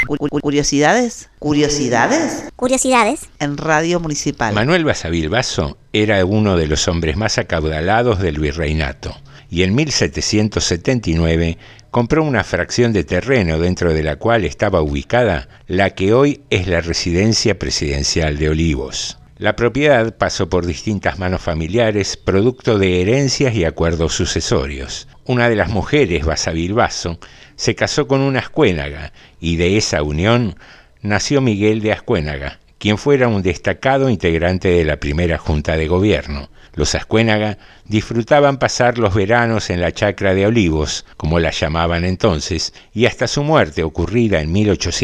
Curiosidades. Curiosidades En Radio Municipal. Manuel Basavilbaso era uno de los hombres más acaudalados del virreinato y en 1779 compró una fracción de terreno dentro de la cual estaba ubicada la que hoy es la residencia presidencial de Olivos. La propiedad pasó por distintas manos familiares, producto de herencias y acuerdos sucesorios. Una de las mujeres, Basavilbaso, se casó con un Ascuénaga y de esa unión nació Miguel de Ascuénaga, quien fuera un destacado integrante de la primera Junta de Gobierno. Los Ascuénaga disfrutaban pasar los veranos en la chacra de Olivos, como la llamaban entonces, y hasta su muerte ocurrida en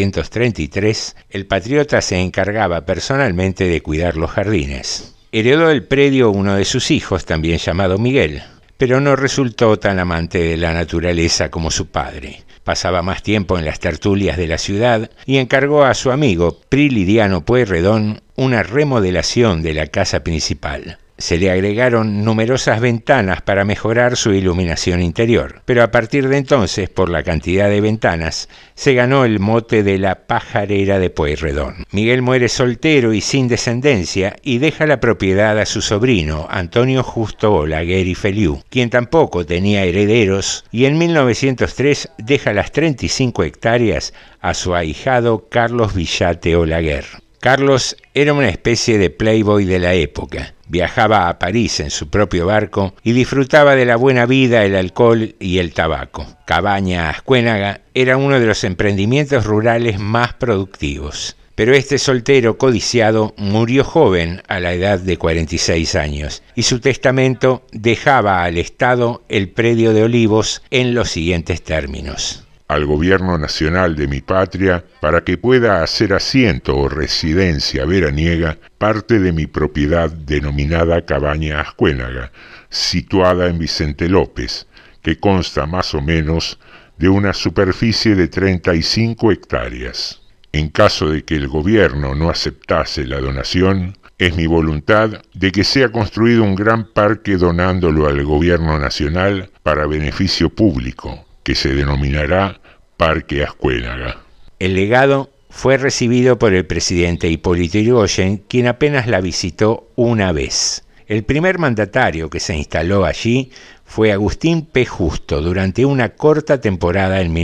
1833, el patriota se encargaba personalmente de cuidar los jardines. Heredó el predio uno de sus hijos, también llamado Miguel, pero no resultó tan amante de la naturaleza como su padre. Pasaba más tiempo en las tertulias de la ciudad y encargó a su amigo Prilidiano Pueyrredón una remodelación de la casa principal. Se le agregaron numerosas ventanas para mejorar su iluminación interior, pero a partir de entonces, por la cantidad de ventanas, se ganó el mote de la pajarera de Pueyrredón. Miguel muere soltero y sin descendencia y deja la propiedad a su sobrino, Antonio Justo Olaguer y Feliú, quien tampoco tenía herederos, y en 1903 deja las 35 hectáreas a su ahijado Carlos Villate Olaguer. Carlos era una especie de playboy de la época. Viajaba a París en su propio barco y disfrutaba de la buena vida, el alcohol y el tabaco. Cabaña Ascuénaga era uno de los emprendimientos rurales más productivos. Pero este soltero codiciado murió joven a la edad de 46 años y su testamento dejaba al Estado el predio de Olivos en los siguientes términos: al gobierno nacional de mi patria, para que pueda hacer asiento o residencia veraniega parte de mi propiedad denominada Cabaña Ascuénaga, situada en Vicente López, que consta más o menos de una superficie de 35 hectáreas. En caso de que el gobierno no aceptase la donación, es mi voluntad de que sea construido un gran parque donándolo al gobierno nacional para beneficio público, que se denominará Parque Ascuénaga. El legado fue recibido por el presidente Hipólito Yrigoyen, quien apenas la visitó una vez. El primer mandatario que se instaló allí fue Agustín P. Justo durante una corta temporada en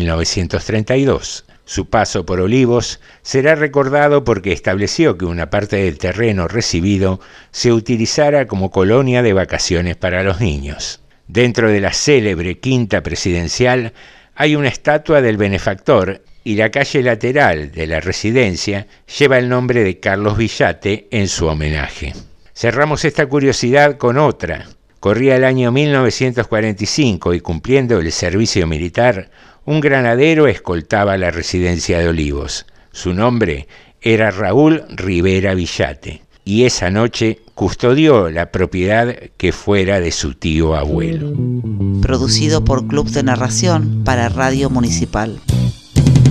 1932. Su paso por Olivos será recordado porque estableció que una parte del terreno recibido se utilizara como colonia de vacaciones para los niños. Dentro de la célebre Quinta Presidencial hay una estatua del benefactor y la calle lateral de la residencia lleva el nombre de Carlos Villate en su homenaje. Cerramos esta curiosidad con otra. Corría el año 1945 y cumpliendo el servicio militar, un granadero escoltaba la residencia de Olivos. Su nombre era Raúl Rivera Villate y esa noche custodió la propiedad que fuera de su tío abuelo. Producido por Club de Narración para Radio Municipal.